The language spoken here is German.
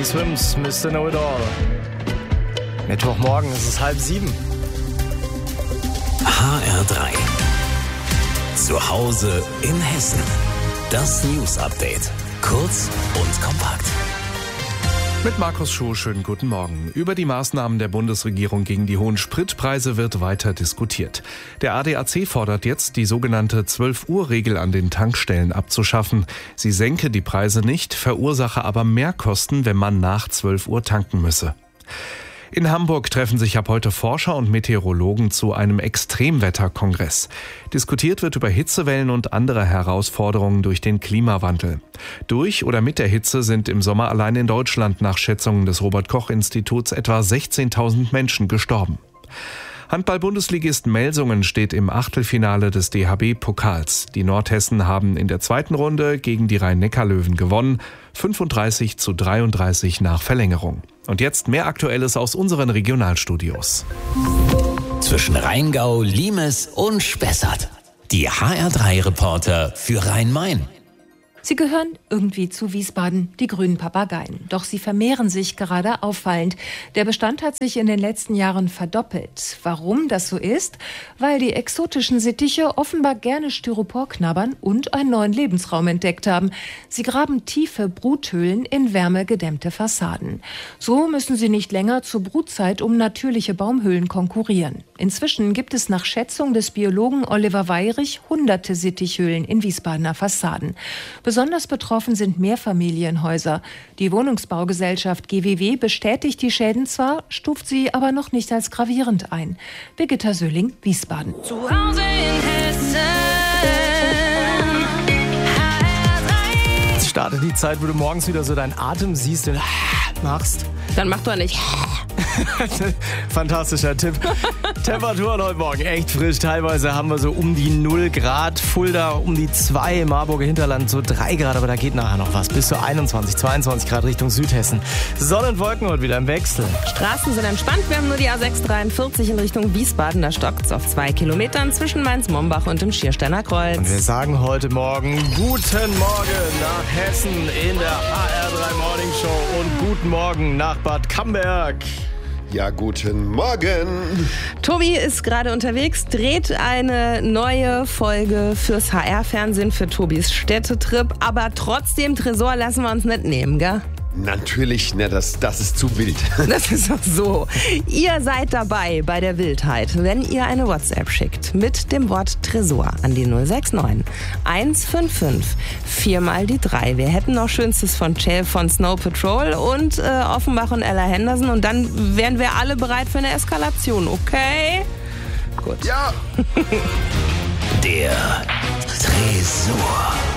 Johnny Swims, Mr. Know It All. Mittwochmorgen, es ist 6:30. HR3. Zu Hause in Hessen. Das News Update. Kurz und kompakt. Mit Markus Schuh, schönen guten Morgen. Über die Maßnahmen der Bundesregierung gegen die hohen Spritpreise wird weiter diskutiert. Der ADAC fordert jetzt, die sogenannte 12-Uhr-Regel an den Tankstellen abzuschaffen. Sie senke die Preise nicht, verursache aber Mehrkosten, wenn man nach 12 Uhr tanken müsse. In Hamburg treffen sich ab heute Forscher und Meteorologen zu einem Extremwetterkongress. Diskutiert wird über Hitzewellen und andere Herausforderungen durch den Klimawandel. Durch oder mit der Hitze sind im Sommer allein in Deutschland nach Schätzungen des Robert-Koch-Instituts etwa 16.000 Menschen gestorben. Handball-Bundesligist Melsungen steht im Achtelfinale des DHB-Pokals. Die Nordhessen haben in der zweiten Runde gegen die Rhein-Neckar-Löwen gewonnen, 35:33 nach Verlängerung. Und jetzt mehr Aktuelles aus unseren Regionalstudios. Zwischen Rheingau, Limes und Spessart. Die HR3-Reporter für Rhein-Main. Sie gehören irgendwie zu Wiesbaden, die grünen Papageien. Doch sie vermehren sich gerade auffallend. Der Bestand hat sich in den letzten Jahren verdoppelt. Warum das so ist? Weil die exotischen Sittiche offenbar gerne Styropor knabbern und einen neuen Lebensraum entdeckt haben. Sie graben tiefe Bruthöhlen in wärmegedämmte Fassaden. So müssen sie nicht länger zur Brutzeit um natürliche Baumhöhlen konkurrieren. Inzwischen gibt es nach Schätzung des Biologen Oliver Weyrich hunderte Sittichhöhlen in Wiesbadener Fassaden. Besonders betroffen sind Mehrfamilienhäuser. Die Wohnungsbaugesellschaft GWW bestätigt die Schäden zwar, stuft sie aber noch nicht als gravierend ein. Birgitta Söhling, Wiesbaden. Zu Hause in Hessen. Es startet die Zeit, wo du morgens wieder so deinen Atem siehst und machst. Dann mach doch nicht. Fantastischer Tipp. Temperaturen heute Morgen echt frisch. Teilweise haben wir so um die 0 Grad. Fulda um die 2, im Marburger Hinterland so 3 Grad. Aber da geht nachher noch was. Bis zu 21, 22 Grad Richtung Südhessen. Sonne und Wolken heute wieder im Wechsel. Straßen sind entspannt. Wir haben nur die A643 in Richtung Wiesbaden. Da stockt es auf 2 Kilometern zwischen Mainz-Mombach und dem Schiersteiner Kreuz. Und wir sagen heute Morgen guten Morgen nach Hessen in der HR3 Morning Show. Und guten Morgen nach Bad Camberg. Ja, guten Morgen. Tobi ist gerade unterwegs, dreht eine neue Folge fürs HR-Fernsehen für Tobis Städtetrip. Aber trotzdem, Tresor lassen wir uns nicht nehmen, gell? Natürlich, ne, das ist zu wild. Das ist doch so. Ihr seid dabei bei der Wildheit, wenn ihr eine WhatsApp schickt mit dem Wort Tresor an die 069 155 4 mal die 3. Wir hätten noch Schönstes von Chell von Snow Patrol und Offenbach und Ella Henderson und dann wären wir alle bereit für eine Eskalation, okay? Gut. Ja. Der Tresor.